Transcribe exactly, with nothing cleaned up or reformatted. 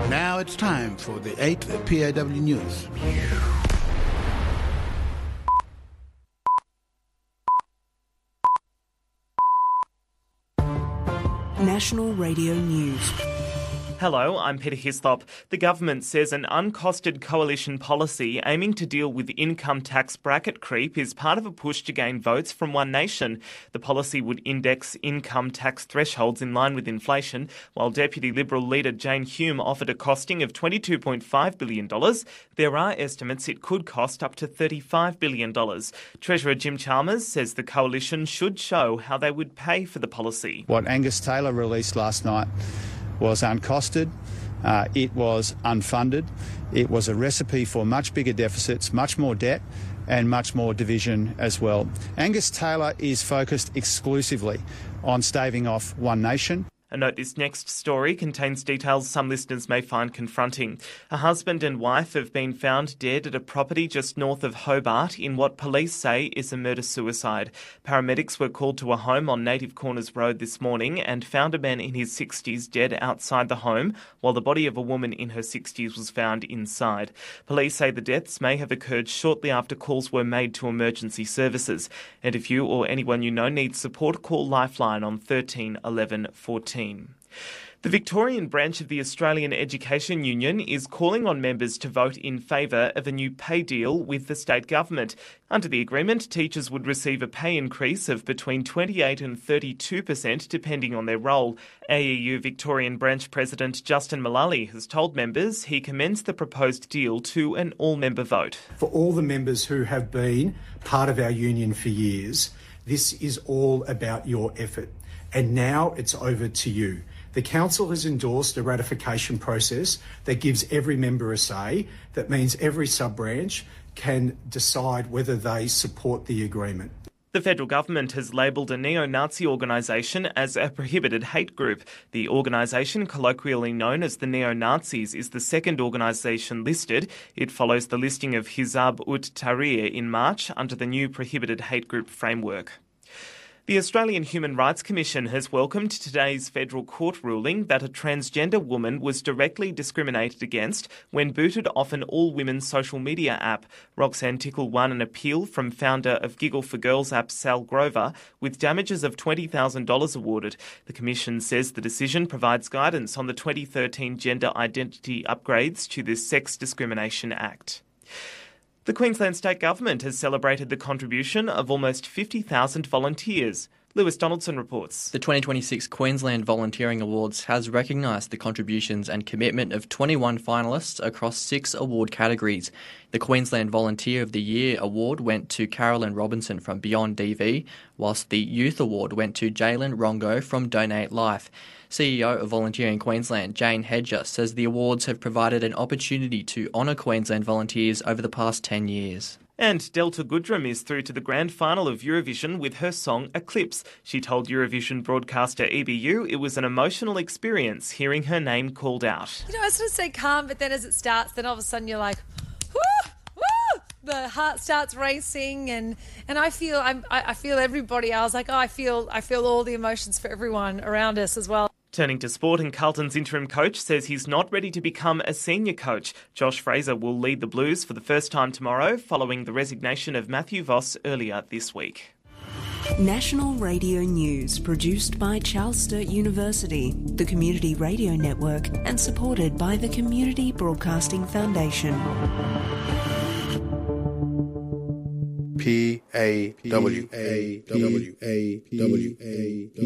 Now it's time for the eighth P A W News. National Radio News. Hello, I'm Peter Hislop. The government says an uncosted coalition policy aiming to deal with income tax bracket creep is part of a push to gain votes from One Nation. The policy would index income tax thresholds in line with inflation, while Deputy Liberal leader Jane Hume offered a costing of twenty-two point five billion dollars. There are estimates it could cost up to thirty-five billion dollars. Treasurer Jim Chalmers says the coalition should show how they would pay for the policy. What Angus Taylor released last night was uncosted, uh, it was unfunded, it was a recipe for much bigger deficits, much more debt and much more division as well. Angus Taylor is focused exclusively on staving off One Nation. A note, this next story contains details some listeners may find confronting. A husband and wife have been found dead at a property just north of Hobart in what police say is a murder-suicide. Paramedics were called to a home on Native Corners Road this morning and found a man in his sixties dead outside the home, while the body of a woman in her sixties was found inside. Police say the deaths may have occurred shortly after calls were made to emergency services. And if you or anyone you know needs support, call Lifeline on thirteen eleven fourteen. The Victorian branch of the Australian Education Union is calling on members to vote in favour of a new pay deal with the state government. Under the agreement, teachers would receive a pay increase of between twenty-eight and thirty-two percent depending on their role. A E U Victorian branch president Justin Mullally has told members he commends the proposed deal to an all-member vote. For all the members who have been part of our union for years, this is all about your effort. And now it's over to you. The Council has endorsed a ratification process that gives every member a say. That means every sub-branch can decide whether they support the agreement. The federal government has labelled a neo-Nazi organisation as a prohibited hate group. The organisation, colloquially known as the Neo-Nazis, is the second organisation listed. It follows the listing of Hizb ut-Tahrir in March under the new prohibited hate group framework. The Australian Human Rights Commission has welcomed today's federal court ruling that a transgender woman was directly discriminated against when booted off an all-women social media app. Roxanne Tickle won an appeal from founder of Giggle for Girls app Sal Grover, with damages of twenty thousand dollars awarded. The Commission says the decision provides guidance on the twenty thirteen gender identity upgrades to the Sex Discrimination Act. The Queensland State Government has celebrated the contribution of almost fifty thousand volunteers. Lewis Donaldson reports. The twenty twenty-six Queensland Volunteering Awards has recognised the contributions and commitment of twenty-one finalists across six award categories. The Queensland Volunteer of the Year award went to Carolyn Robinson from Beyond D V, whilst the Youth Award went to Jalen Rongo from Donate Life. C E O of Volunteering Queensland, Jane Hedger, says the awards have provided an opportunity to honour Queensland volunteers over the past ten years. And Delta Goodrem is through to the grand final of Eurovision with her song Eclipse. She told Eurovision broadcaster E B U it was an emotional experience hearing her name called out. You know, I sort of say calm, but then as it starts, then all of a sudden you're like, whoo, woo! The heart starts racing, and, and I feel I'm, I, I feel everybody. I was like, oh, I feel I feel all the emotions for everyone around us as well. Turning to sport, and Carlton's interim coach says he's not ready to become a senior coach. Josh Fraser will lead the Blues for the first time tomorrow, following the resignation of Matthew Voss earlier this week. National Radio News, produced by Charles Sturt University, the Community Radio Network, and supported by the Community Broadcasting Foundation. P A W A W A W A